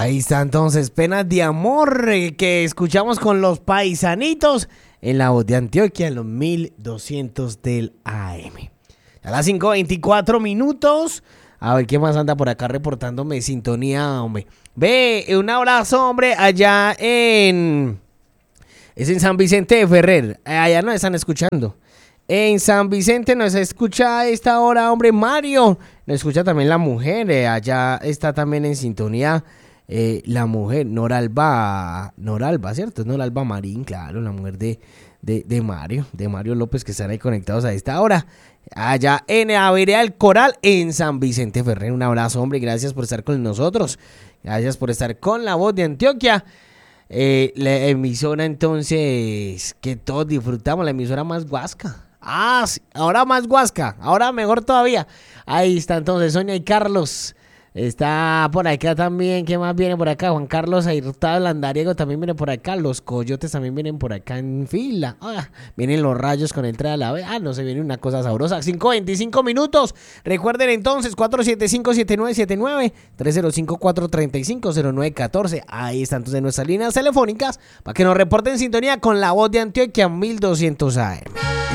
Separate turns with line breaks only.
Ahí está entonces, Penas de Amor, que escuchamos con los paisanitos en la voz de Antioquia en los 1200 del AM. A las 5:24 minutos. A ver qué más anda por acá reportándome sintonía, hombre. Ve, un abrazo, hombre, allá en... Es en San Vicente de Ferrer. Allá nos están escuchando. En San Vicente nos escucha a esta hora, hombre, Mario. Nos escucha también la mujer. Allá está también en sintonía la mujer, Noralba, ¿cierto? Es Noralba Marín, claro, la mujer de Mario López, que están ahí conectados a esta hora. Allá en la vereda del Coral, en San Vicente Ferrer. Un abrazo, hombre, gracias por estar con nosotros. Gracias por estar con la voz de Antioquia. La emisora entonces que todos disfrutamos, la emisora más guasca. Sí, ahora más guasca, ahora mejor todavía. Ahí está entonces Sonia y Carlos. Está por acá también, ¿qué más viene por acá? Juan Carlos Hurtado Landariego también viene por acá. Los Coyotes también vienen por acá en fila. Vienen los Rayos con el a la vez. No se viene una cosa sabrosa. 5:25 minutos. Recuerden entonces 475-7979, 305-435-0914. Ahí están entonces nuestras líneas telefónicas para que nos reporten sintonía con la voz de Antioquia 1200 AM.